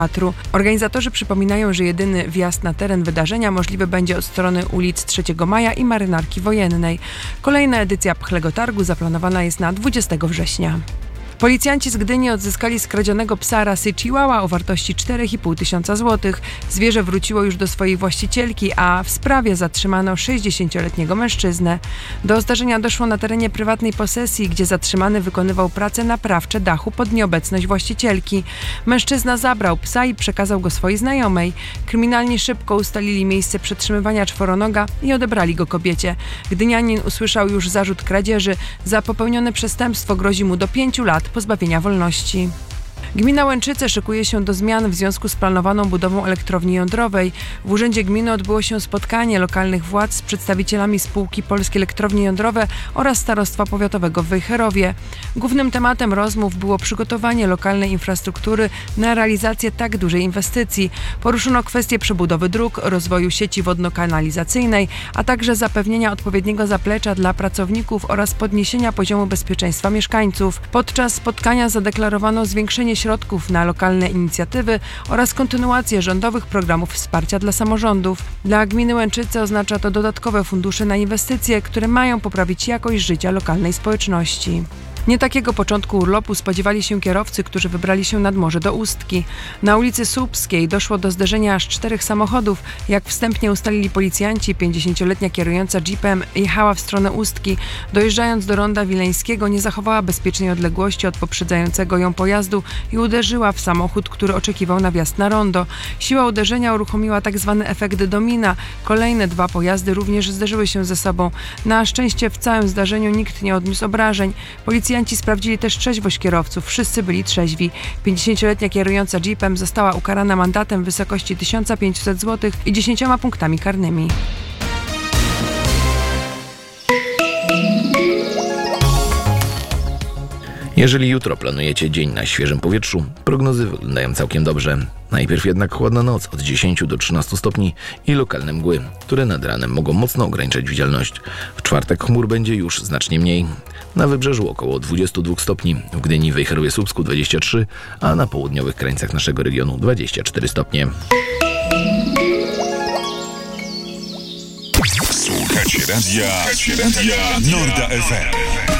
Organizatorzy przypominają, że jedyny wjazd na teren wydarzenia możliwy będzie od strony ulic 3 Maja i Marynarki Wojennej. Kolejna edycja Pchlego Targu zaplanowana jest na 20 września. Policjanci z Gdyni odzyskali skradzionego psa rasy Chihuahua o wartości 4,5 tysiąca złotych. Zwierzę wróciło już do swojej właścicielki, a w sprawie zatrzymano 60-letniego mężczyznę. Do zdarzenia doszło na terenie prywatnej posesji, gdzie zatrzymany wykonywał prace naprawcze dachu pod nieobecność właścicielki. Mężczyzna zabrał psa i przekazał go swojej znajomej. Kryminalni szybko ustalili miejsce przetrzymywania czworonoga i odebrali go kobiecie. Gdynianin usłyszał już zarzut kradzieży. Za popełnione przestępstwo grozi mu do 5 lat pozbawienia wolności. Gmina Łęczyce szykuje się do zmian w związku z planowaną budową elektrowni jądrowej. W Urzędzie Gminy odbyło się spotkanie lokalnych władz z przedstawicielami spółki Polskie Elektrownie Jądrowe oraz Starostwa Powiatowego w Wejherowie. Głównym tematem rozmów było przygotowanie lokalnej infrastruktury na realizację tak dużej inwestycji. Poruszono kwestię przebudowy dróg, rozwoju sieci wodno-kanalizacyjnej, a także zapewnienia odpowiedniego zaplecza dla pracowników oraz podniesienia poziomu bezpieczeństwa mieszkańców. Podczas spotkania zadeklarowano zwiększenie środków na lokalne inicjatywy oraz kontynuację rządowych programów wsparcia dla samorządów. Dla gminy Łęczyce oznacza to dodatkowe fundusze na inwestycje, które mają poprawić jakość życia lokalnej społeczności. Nie takiego początku urlopu spodziewali się kierowcy, którzy wybrali się nad morze do Ustki. Na ulicy Słupskiej doszło do zderzenia aż 4 samochodów. Jak wstępnie ustalili policjanci, 50-letnia kierująca jeepem jechała w stronę Ustki. Dojeżdżając do ronda Wileńskiego nie zachowała bezpiecznej odległości od poprzedzającego ją pojazdu i uderzyła w samochód, który oczekiwał na wjazd na rondo. Siła uderzenia uruchomiła tzw. efekt domina. Kolejne 2 pojazdy również zderzyły się ze sobą. Na szczęście w całym zdarzeniu nikt nie odniósł obrażeń. Policjanci sprawdzili też trzeźwość kierowców. Wszyscy byli trzeźwi. 50-letnia kierująca jeepem została ukarana mandatem w wysokości 1500 zł i 10 punktami karnymi. Jeżeli jutro planujecie dzień na świeżym powietrzu, prognozy wyglądają całkiem dobrze. Najpierw jednak chłodna noc od 10 do 13 stopni i lokalne mgły, które nad ranem mogą mocno ograniczać widzialność. W czwartek chmur będzie już znacznie mniej. Na wybrzeżu około 22 stopni, w Gdyni, Wejherowie, Słupsku 23, a na południowych krańcach naszego regionu 24 stopnie. Słuchacie radia Norda FM.